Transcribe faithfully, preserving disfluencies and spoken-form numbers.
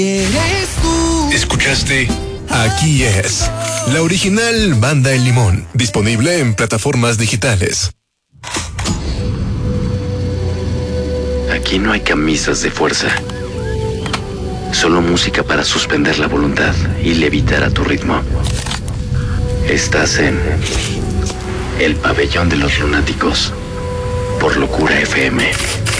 Eres tú. Escuchaste Aquí es, la original Banda El Limón, disponible en plataformas digitales. Aquí no hay camisas de fuerza, solo música para suspender la voluntad y levitar a tu ritmo. Estás en El Pabellón de los Lunáticos, por Locura F M.